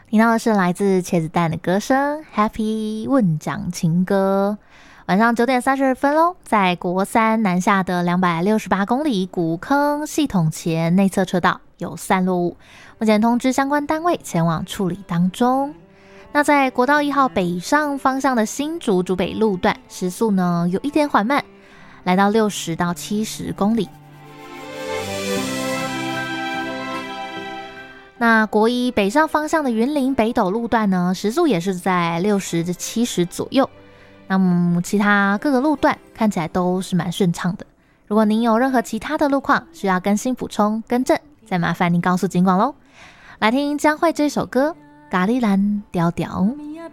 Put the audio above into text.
听到的是来自茄子蛋的歌声 Happy 问奖情歌。晚上9点32分咯，在国三南下的268公里古坑系统前内侧车道有散落物，目前通知相关单位前往处理当中。那在国道1号北上方向的新竹竹北路段，时速呢有一点缓慢，来到60到70公里。那国一北上方向的云林北斗路段呢，时速也是在60至70左右。那么其他各个路段看起来都是蛮顺畅的。如果您有任何其他的路况需要更新补充更正，再麻烦您告诉警广咯。来听江蕙这首歌《咖喱蓝调调》。